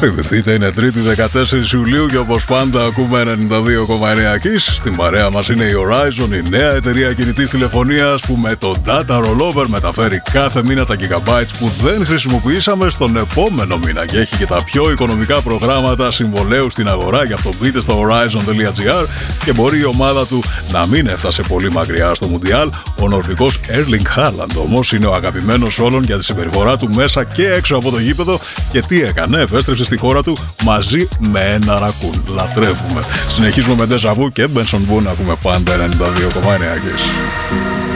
Θυμηθείτε, είναι Τρίτη 14 Ιουλίου και όπως πάντα ακούμε 92,9 Kiss. Στην παρέα μας είναι η Horizon, η νέα εταιρεία κινητής τηλεφωνίας που με το Data Rollover μεταφέρει κάθε μήνα τα gigabytes που δεν χρησιμοποιήσαμε στον επόμενο μήνα και έχει και τα πιο οικονομικά προγράμματα συμβολαίου στην αγορά. Γι' αυτό μπείτε στο horizon.gr και μπορεί η ομάδα του να μην έφτασε πολύ μακριά στο Μουντιάλ. Ο Νορβηγός Erling Haaland όμως είναι ο αγαπημένος όλων για τη συμπεριφορά του μέσα και έξω από το γήπεδο. Και τι έκανε, επέστρεψε στη χώρα του μαζί με ένα ρακούν. Λατρεύουμε. Συνεχίζουμε με Deja Vu και Benson Boone. Ακούμε πάντα 92,9 Kiss.